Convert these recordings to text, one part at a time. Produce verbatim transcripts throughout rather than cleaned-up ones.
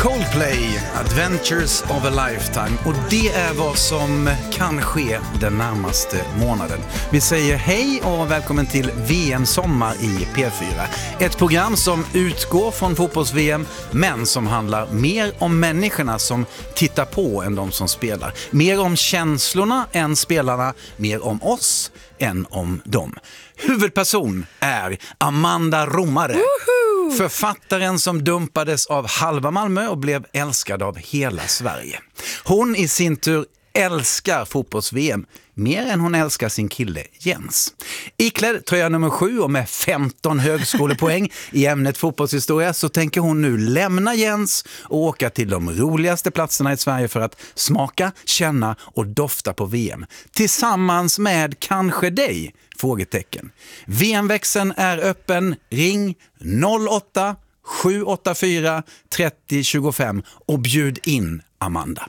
Coldplay, Adventures of a Lifetime, och det är vad som kan ske den närmaste månaden. Vi säger hej och välkommen till V M-sommar i P fyra. Ett program som utgår från fotbolls-V M men som handlar mer om människorna som tittar på än de som spelar. Mer om känslorna än spelarna, mer om oss än om dem. Huvudperson är Amanda Romare. Woho! Författaren som dumpades av halva Malmö och blev älskad av hela Sverige. Hon i sin tur älskar fotbolls-V M mer än hon älskar sin kille Jens. Iklädd tröja nummer sju och med femton högskolepoäng i ämnet fotbollshistoria så tänker hon nu lämna Jens och åka till de roligaste platserna i Sverige för att smaka, känna och dofta på V M. Tillsammans med kanske dig? Frågetecken. V M-växeln är öppen. Ring noll åtta sju åtta fyra tre noll två fem och bjud in Amanda.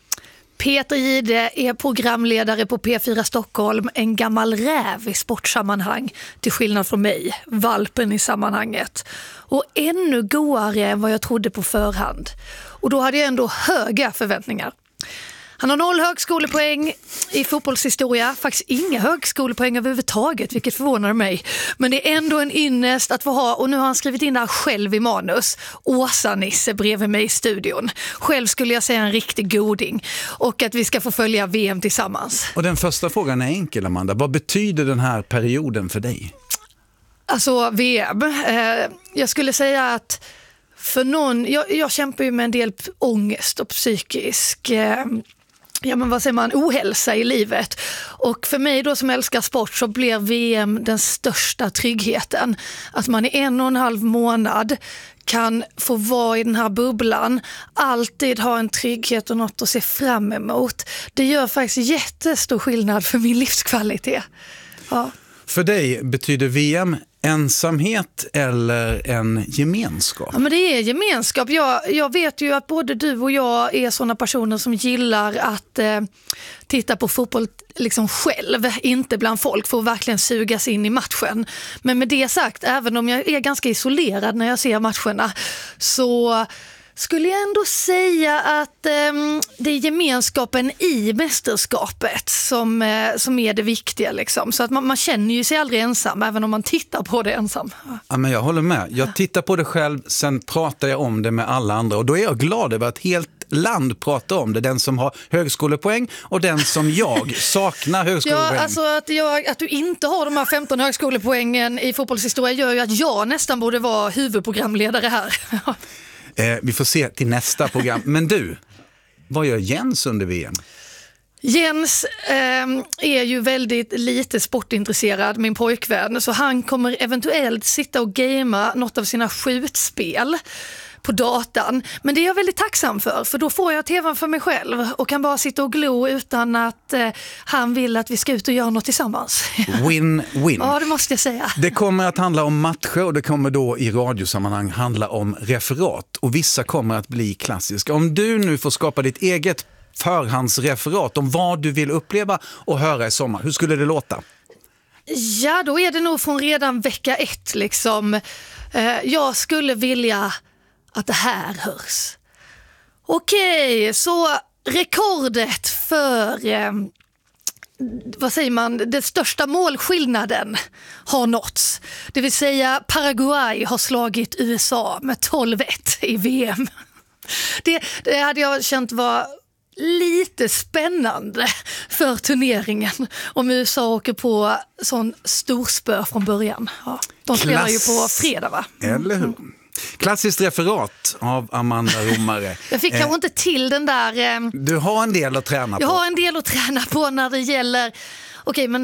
Peter Jihde är programledare på P fyra Stockholm, en gammal räv i sportsammanhang, till skillnad från mig, valpen i sammanhanget. Och ännu godare än vad jag trodde på förhand. Och då hade jag ändå höga förväntningar. Han har noll högskolepoäng i fotbollshistoria, faktiskt inga högskolepoäng överhuvudtaget, vilket förvånar mig. Men det är ändå en ynnest att få ha, och nu har han skrivit in det här själv i manus, Åsa-Nisse bredvid mig i studion. Själv skulle jag säga en riktig goding, och att vi ska få följa V M tillsammans. Och den första frågan är enkel, Amanda. Vad betyder den här perioden för dig? Alltså V M, eh, jag skulle säga att för någon, jag, jag kämpar ju med en del ångest och psykisk eh, ja men vad säger man, ohälsa i livet. Och för mig då som älskar sport så blev V M den största tryggheten. Att man i en och en halv månad kan få vara i den här bubblan, alltid ha en trygghet och något att se fram emot. Det gör faktiskt jättestor skillnad för min livskvalitet. Ja. För dig betyder V M ensamhet eller en gemenskap? Ja, men det är gemenskap. Jag, jag vet ju att både du och jag är sådana personer som gillar att eh, titta på fotboll liksom själv, inte bland folk, för att verkligen sugas in i matchen. Men med det sagt, även om jag är ganska isolerad när jag ser matcherna, så skulle jag ändå säga att eh, det är gemenskapen i mästerskapet som, eh, som är det viktiga. Liksom. Så att man, man känner ju sig aldrig ensam, även om man tittar på det ensam. Ja, men jag håller med. Jag tittar på det själv, sen pratar jag om det med alla andra. Och då är jag glad över att helt land pratar om det. Den som har högskolepoäng och den som jag saknar högskolepoäng. Ja, alltså att, jag, att du inte har de här femton högskolepoängen i fotbollshistoria gör ju att jag nästan borde vara huvudprogramledare här. Eh, vi får se till nästa program. Men du, vad gör Jens under V M? Jens eh, är ju väldigt lite sportintresserad, min pojkvän. Så han kommer eventuellt sitta och gamea något av sina skjutspel på datan. Men det är jag väldigt tacksam för, för då får jag tvn för mig själv och kan bara sitta och glo utan att eh, han vill att vi ska ut och göra något tillsammans. Win-win. Ja, det måste jag säga. Det kommer att handla om matcher och det kommer då i radiosammanhang handla om referat. Och vissa kommer att bli klassiska. Om du nu får skapa ditt eget förhandsreferat om vad du vill uppleva och höra i sommar, hur skulle det låta? Ja, då är det nog från redan vecka ett liksom. Eh, jag skulle vilja att det här hörs. Okej, så rekordet för eh, vad säger man, den största målskillnaden har nåtts. Det vill säga Paraguay har slagit U S A med tolv ett i V M. Det, det hade jag känt var lite spännande för turneringen om U S A åker på sån storspö från början. Ja, de spelar Klass. ju på fredag, va? Mm. Eller hur? Klassiskt referat av Amanda Romare. Jag fick kanske eh, inte till den där... Eh, du har en del att träna på. Jag har en del att träna på när det gäller... Okej, men